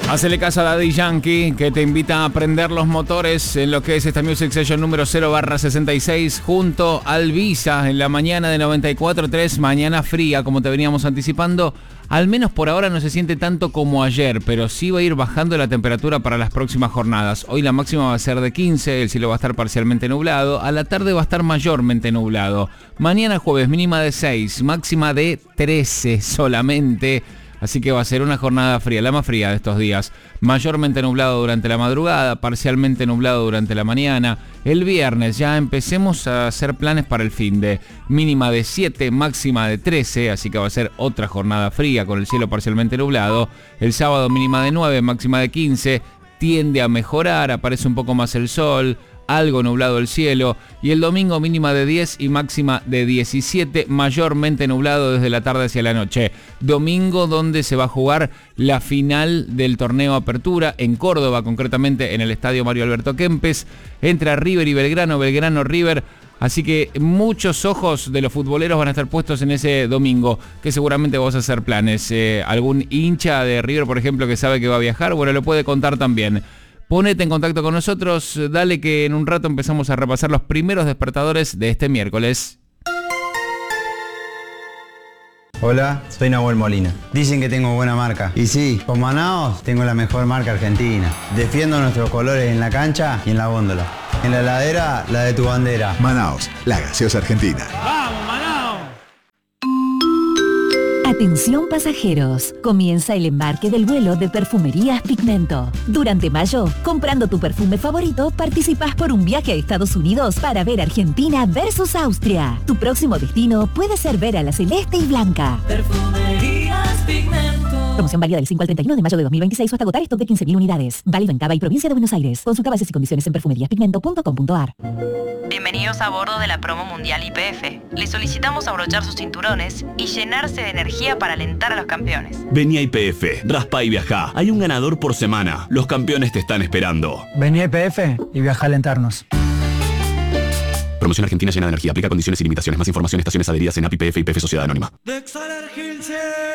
Hacele caso a Daddy Yankee, que te invita a prender los motores en lo que es esta Music Session número 0/66 junto al Visa en la mañana de 94.3, mañana fría, como te veníamos anticipando. Al menos por ahora no se siente tanto como ayer, pero sí va a ir bajando la temperatura para las próximas jornadas. Hoy la máxima va a ser de 15, el cielo va a estar parcialmente nublado, a la tarde va a estar mayormente nublado. Mañana jueves mínima de 6, máxima de 13 solamente. Así que va a ser una jornada fría, la más fría de estos días. Mayormente nublado durante la madrugada, parcialmente nublado durante la mañana. El viernes ya empecemos a hacer planes para el fin de mínima de 7, máxima de 13, así que va a ser otra jornada fría con el cielo parcialmente nublado. El sábado mínima de 9, máxima de 15, tiende a mejorar, aparece un poco más el sol. Algo nublado el cielo, y el domingo mínima de 10 y máxima de 17, mayormente nublado desde la tarde hacia la noche. Domingo donde se va a jugar la final del torneo Apertura en Córdoba, concretamente en el estadio Mario Alberto Kempes, entre River y Belgrano, Belgrano-River. Así que muchos ojos de los futboleros van a estar puestos en ese domingo, que seguramente vos vas a hacer planes. Algún hincha de River, por ejemplo, que sabe que va a viajar, bueno, lo puede contar también. Ponete en contacto con nosotros, dale que en un rato empezamos a repasar los primeros despertadores de este miércoles. Hola, soy Nahuel Molina. Dicen que tengo buena marca. Y sí, con Manaos tengo la mejor marca argentina. Defiendo nuestros colores en la cancha y en la góndola. En la heladera, la de tu bandera. Manaos, la gaseosa argentina. ¡Vamos, Manaos! Atención pasajeros, comienza el embarque del vuelo de Perfumerías Pigmento. Durante mayo, comprando tu perfume favorito, participas por un viaje a Estados Unidos para ver Argentina versus Austria. Tu próximo destino puede ser ver a la celeste y blanca. Perfumerías Pigmento. Promoción válida del 5 al 31 de mayo de 2026 o hasta agotar stock de 15.000 unidades. Válido en Cava y provincia de Buenos Aires. Consulta bases y condiciones en perfumeriaspigmento.com.ar. Bienvenidos a bordo de la promo mundial YPF. Les solicitamos abrochar sus cinturones y llenarse de energía para alentar a los campeones. Vení a YPF, raspa y viajá. Hay un ganador por semana. Los campeones te están esperando. Vení a YPF y viaja a alentarnos. Promoción Argentina llena de energía. Aplica condiciones y limitaciones. Más información, estaciones adheridas en API YPF y YPF Sociedad Anónima.